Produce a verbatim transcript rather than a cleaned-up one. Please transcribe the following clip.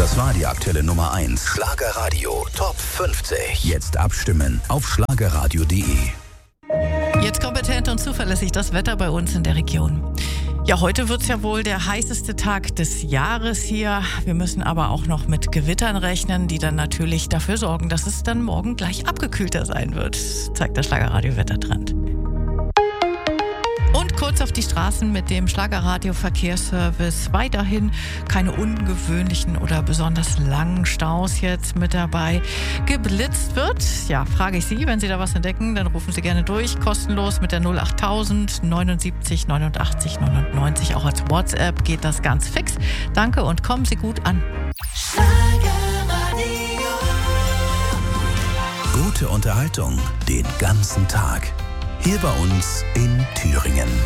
Das war die aktuelle Nummer eins. Schlagerradio Top fünfzig. Jetzt abstimmen auf schlagerradio punkt de. Jetzt kompetent und zuverlässig das Wetter bei uns in der Region. Ja, heute wird es ja wohl der heißeste Tag des Jahres hier. Wir müssen aber auch noch mit Gewittern rechnen, die dann natürlich dafür sorgen, dass es dann morgen gleich abgekühlter sein wird, zeigt der Schlagerradio-Wettertrend. Und kurz auf die Straßen mit dem Schlagerradio-Verkehrsservice. Weiterhin keine ungewöhnlichen oder besonders langen Staus jetzt mit dabei. Geblitzt wird, ja, frage ich Sie, wenn Sie da was entdecken, dann rufen Sie gerne durch, kostenlos mit der null achttausend neunundsiebzig neunundachtzig neunundneunzig. Auch als WhatsApp geht das ganz fix. Danke und kommen Sie gut an. Gute Unterhaltung den ganzen Tag. Hier bei uns in Thüringen.